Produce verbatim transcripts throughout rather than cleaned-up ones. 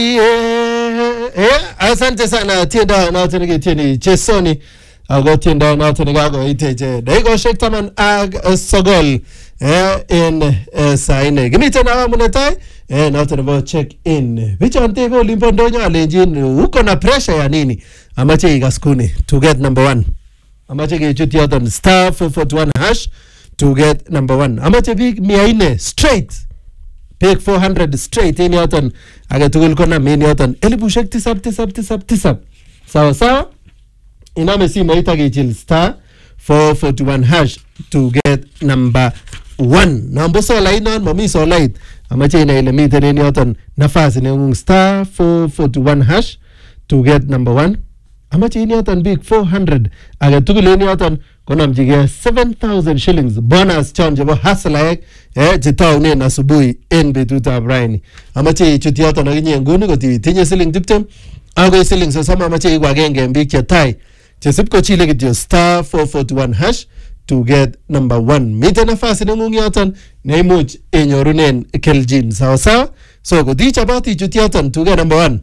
Eh, asante sana tienda na tena kiteni Chesoni ago tienda na tena gago iteje daigo shektaman ag sogol eh in saine gimite na munetai eh na tena bo check in bichante go limbo ndonyo alenjin uko na pressure ya nini amache igaskuni to get number one amache gechuti yoton star four four one hash to get number one amache big miaine straight pick four hundred straight in yoton agetugul kona min yoton elibushek tisab tisab tisab tisab sawa sawa iname simo itagechil star four four one hash to get number one number so line on mami so light amache ina ile miten in yoton nafasi ne star four four one hash to get number one amache in yoton big four hundred agetugul in yoton konamjige seven thousand shillings bonus chanje bo hasalaek eh jitaunen asubuhi en betutab raini amache ichuti yoton akinye nguni koti tinye siling tiptem ago siling sosoma amache igwa genge mbik che tai chesip ko chile kityo star four four one hash to get number one mite nafasi nengung yoton neimuch inyorunen keljin sawa sawa so koti chabati ichuti yoton to get number one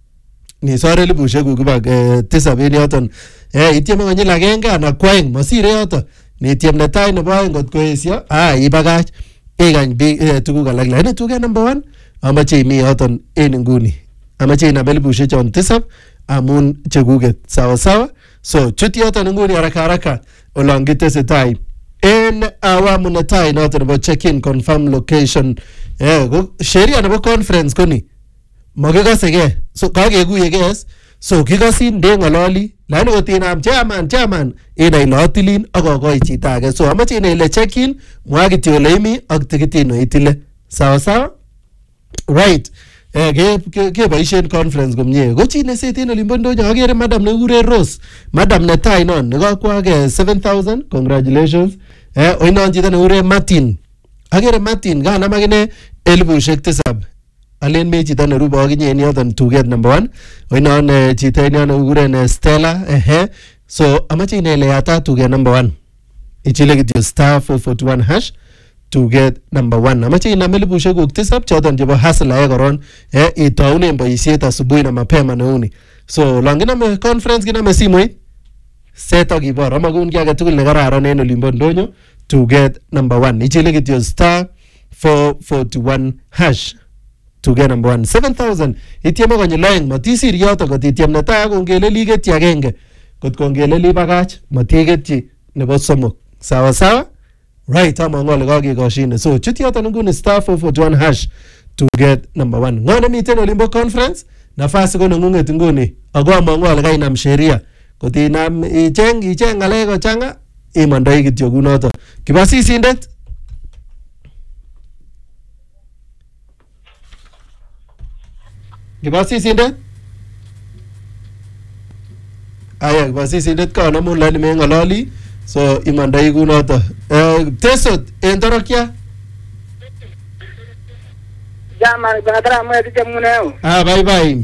ni sore libushek kukubak eh, tisab en yoton eh itieme konyil agenge ana kwaeng masire yoton ni tiem netai nebo aeng kot koesio ah ibagach igany big eh, tuguk alak lakini tuge number one amache imi yoton en nguni amache ina libushek chon tisab amun cheguget sawa sawa so chuti yoton nguni haraka haraka olon gitesetai en awamu netai noton nebo check in confirm location eh sheria nebo conference koni magikasege so kagekuye kes so kikasin de ngololi lakini kotinam chairman chairman ina ilotilin akokoi chito age so amache ina ile check in mwa kityo ole imi ak tikitino itile sawa sawa right eh ke ke boisien conference komie go chi ne setin olimbo ndonyo agere madam ne ure Rose madam ne tai non ne kakwa ke seven thousand congratulations eh oinon chito ne ure Martin agere Martin gana magine elibushek tisab alen me chito ne rubo akinye en yoton to get number one oinon chito en yoton uguren Stella ehe so amache ina ile yata to get number one ichile kityo star four four one hash to get number one amache ina elibushek kuk tisab choton chebo hasla e koron eh itaunen boisiet asubuhi na mapema neuni so langina me conference gina me simoit seto kibor amagun kiage tugul ne kararan en olimbo ndonyo to get number one ichile kityo star four four one hash to get number one seven thousand itieme konyil oeng matisir yoton kot itiem netai kongeleli ketyi agenge kot kongeleli bagach matiketyi nebo somok sawa sawa right ama ngole kakikoshine so chut yoton nguni star four four one hash to get number one ngone miten olimbo conference nafasi ko nengunget nguni ago ama ngole kainam sheria kot inam icheng icheng ngale ko changa imandai kityo kunoto kibasisindet Kibasisindet aya kibasisindet ka namu lani me ngalali so imandai kunoto eh tesot en torokia Jama banatra mo eti jamuneo ah bye bye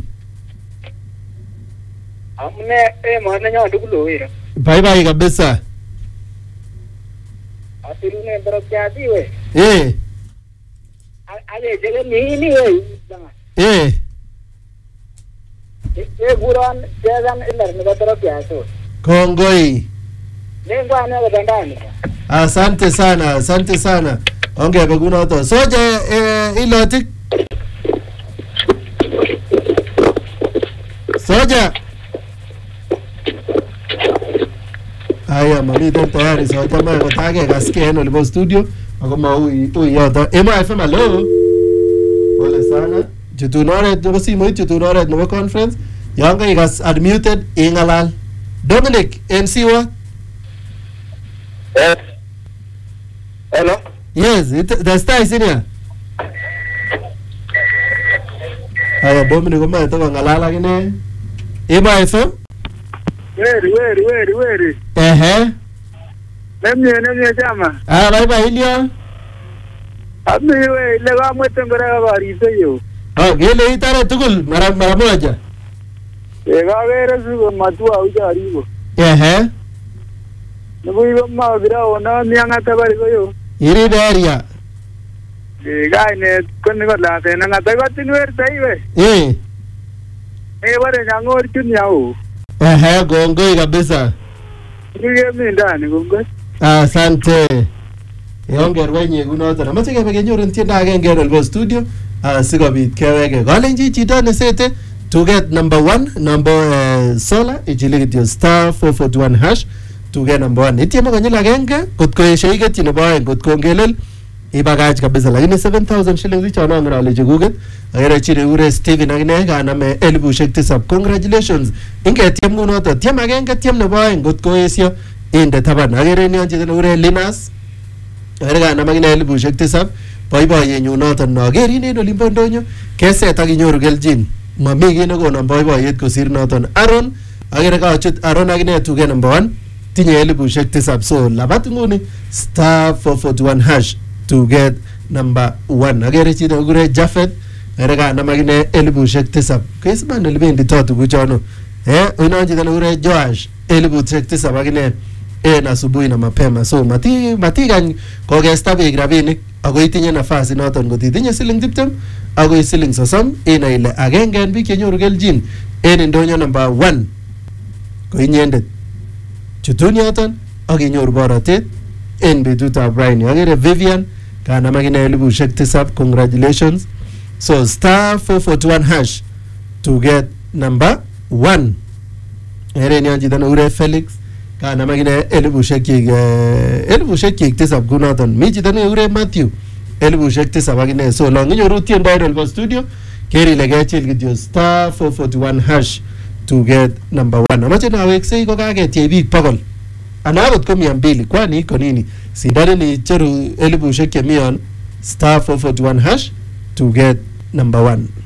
amne e mo na nyo dugulo ira bye bye kabisa asirune torokia diwe eh ale jege ni ni we eh e buron jagan ilar ni torokia so kongoi lengo ana gatandani asante sana asante sana ongebe kunoto soje eh ilotik soja aya mamiten tayari soja ma kotage gaske en olipo studio ako maui ui yoto ema F M hello pole sana jutunoret nebo simoit jutunoret nebo conference yanga igas admitted ingalal Dominic M C wa yes hello yes it the star is in here aya Dominic ko ma to ngalala kine ema F M weri weri weri weri ehe nemye nemye chama ah bye bye ilio ami we le ga mwete ngora ga riso yo ah gele itare tugul mara mara moja e ga vere su matua uja ribo ehe nugo ibo ma gira ona mianga tabari ko yo iri area e ga ne kon ko la te na ta ko tinwer tai we eh Eh, bwana nyang'or chun yao. Ehe, kongoi kabisa. Ngigemi ndani kongoi. Asante. Yonger wenye kunoton. Amache kebe kenyorun tiendo agenge en Elbo studio sikobit keweke. Kalenji chito nesete to get number one, number uh, solar, ichile kityo star four forty-one hash to get number one. Itieme konyil agenge, kot koesho iketyi nebo oeng, kot kongelel ibakach kabisa, lakini seven thousand shillings ichono angen ale chekuket. Agere chi nekure Steven akine kaname elibushek tisab. Congratulations. Ingetiem kunoto, tiem agenge, tiem nebo oeng, kot koesho inde taban. Agere nion chito nekure Linas. Agere kanam akine elibushek tisab. Boiboiyenyu noton nokerin en olimbo ndonyo, keset ak inyoru kelchin. Mami kiy nekonon boiboiyet kosir noton. Aaron, agere kaochut Aaron akine tuge number one, tinye elibushek tisab. So labat nguni star four forty-one hash to get number one. Agere chito nekure Jafet, agere kanam akine elibushek tisab. Kesiman olibendito tuguchono. Eh, unon chito nekure Joash, elibushek tisab akine en asubuhi na mapema. So mati matikany kokesta biik rabinik ako itinye nafasi noton kot itinye siling tiptem ako siling sosom inai ile agenge en biik chenyoru kelchin en ndonyo number one ko inyendet. Chutun yoton ak inyoru borotet en betutab raini. Agere Vivian kanam akine elibushek tisab. Congratulations. So star four forty-one hash to get number one. Agere nion chito nekure Felix kanam akine elibushek chik elibushek chik tisab kunoton. Mi chito nekure Matthew elibushek tisab akine. So long inyoru tiendo en Elbo studio keri ile kechil kityo star four forty-one hash to get number one. Amache naweksei ko kaketyech biik bogol ana akot ko mia mbili, kwani iko nini? Sindani icheru elibushek chemi on star four forty-one hash to get number one.